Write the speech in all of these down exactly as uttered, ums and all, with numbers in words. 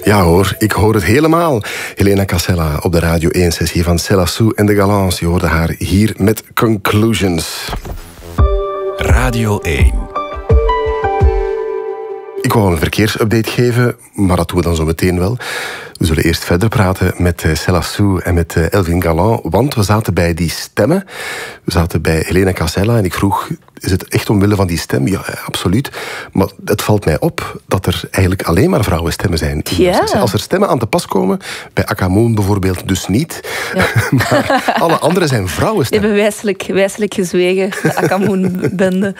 Ja hoor, ik hoor het helemaal. Helena Cassella op de Radio één-sessie van Céla Sou en de Galants. Je hoorde haar hier met Conclusions. Radio één. Ik wou een verkeersupdate geven, maar dat doen we dan zo meteen wel. We zullen eerst verder praten met Céla Sou en met Elvin Gallant, want we zaten bij die stemmen. We zaten bij Helena Cassella en ik vroeg, is het echt omwille van die stem? Ja, absoluut. Maar het valt mij op dat er eigenlijk alleen maar vrouwenstemmen zijn. Ja. Als er stemmen aan te pas komen, bij Akamoon bijvoorbeeld dus niet, ja. Maar alle andere zijn vrouwenstemmen. Die hebben wijselijk, wijselijk gezwegen, de Akamoon-bende.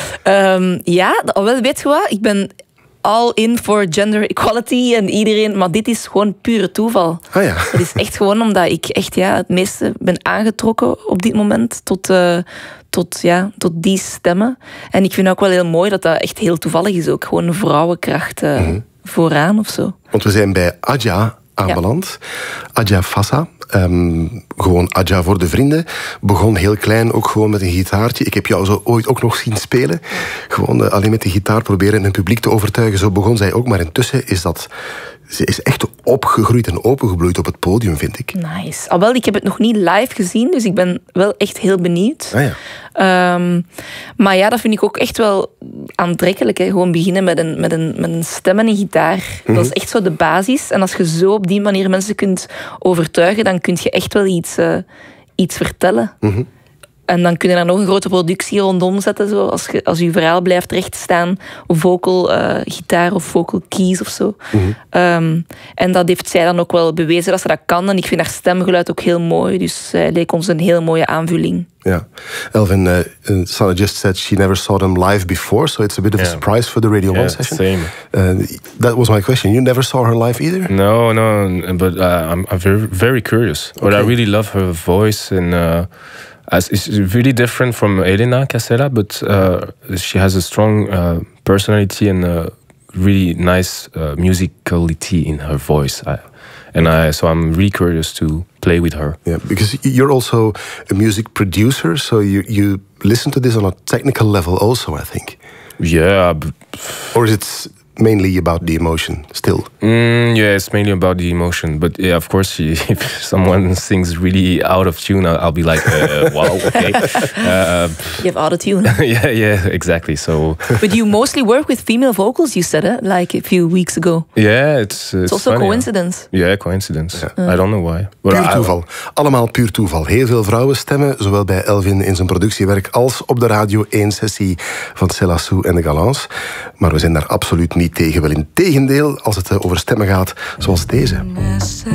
Um, ja, wel, weet je wat? Ik ben all in for gender equality en iedereen, maar dit is gewoon pure toeval. Ah ja. Het is echt gewoon omdat ik echt ja, het meeste ben aangetrokken op dit moment tot, uh, tot, ja, tot die stemmen. En ik vind ook wel heel mooi dat dat echt heel toevallig is ook. Gewoon vrouwenkracht uh, mm-hmm. vooraan of zo. Want we zijn bij Adja aanbeland. Ja. Adja Fassa. Um, gewoon Adja voor de vrienden. Begon heel klein, ook gewoon met een gitaartje. Ik heb jou zo ooit ook nog zien spelen. Gewoon uh, alleen met de gitaar proberen een publiek te overtuigen. Zo begon zij ook, maar intussen is dat... Ze is echt opgegroeid en opengebloeid op het podium, vind ik. Nice. Alhoewel, ik heb het nog niet live gezien, dus ik ben wel echt heel benieuwd. Ah, ja. Um, maar ja, dat vind ik ook echt wel aantrekkelijk. Hè. Gewoon beginnen met een, met, een, met een stem en een gitaar. Mm-hmm. Dat is echt zo de basis. En als je zo op die manier mensen kunt overtuigen, dan kun je echt wel iets, uh, iets vertellen. Mm-hmm. En dan kun je daar nog een grote productie rondom zetten. Zo, als, je, als je verhaal blijft rechtstaan. Of vocal uh, gitaar of vocal keys of zo. Mm-hmm. Um, en dat heeft zij dan ook wel bewezen dat ze dat kan. En ik vind haar stemgeluid ook heel mooi. Dus zij leek ons een heel mooie aanvulling. Ja. Elvin, uh, Sana just said she never saw them live before. So it's a bit of yeah. a surprise for the Radio yeah, one session. Same. Uh, that was my question. You never saw her live either? No, no. But uh, I'm, I'm very, very curious. Okay. But I really love her voice and... Uh, As it's really different from Helena Cassella, but uh, she has a strong uh, personality and a really nice uh, musicality in her voice. I, and I, so I'm really curious to play with her. Yeah, because you're also a music producer, so you, you listen to this on a technical level also, I think. Yeah. But or is it mainly about the emotion still? Mm, yeah, it's mainly about the emotion. But yeah, of course, if someone sings really out of tune, I'll, I'll be like, uh, wow, okay. Uh, you have auto-tune. yeah, yeah, exactly. So. But you mostly work with female vocals, you said it, like a few weeks ago. Yeah, it's... It's, it's also funny, coincidence. Yeah, coincidence. Yeah. I don't know why. But puur toeval. Allemaal puur toeval. Heel veel vrouwenstemmen, zowel bij Elvin in zijn productiewerk als op de Radio één-sessie van Céla Sou en de Galants. Maar we zijn daar absoluut niet tegen. Wel in tegendeel als het over stemmen gaat, zoals deze.